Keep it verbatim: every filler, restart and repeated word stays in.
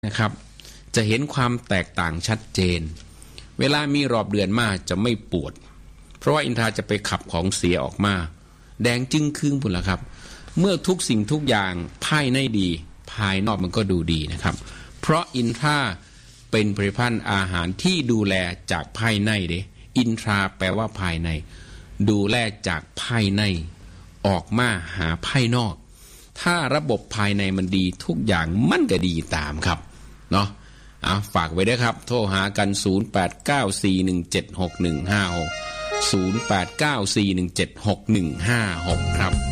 นะครับจะเห็นความแตกต่างชัดเจนเวลามีรอบเดือนมาจะไม่ปวดเพราะว่าอินทราจะไปขับของเสียออกมาแดงจึ้งครึ่งพุ่นละครับเมื่อทุกสิ่งทุกอย่างภายในดีภายนอกมันก็ดูดีนะครับเพราะอินทราเป็นผลิตภัณฑ์อาหารที่ดูแลจากภายในเด้อินทราแปลว่าภายในดูแลจากภายในออกมาหาภายนอกถ้าระบบภายในมันดีทุกอย่างมันก็ดีตามครับเนาะอ่ะฝากไว้ด้วยครับโทรหากันศูนย์ แปด เก้า สี่ หนึ่ง เจ็ด หก หนึ่ง ห้า หก ศูนย์ แปด เก้า สี่ หนึ่ง เจ็ด หก หนึ่ง ห้า หกครับ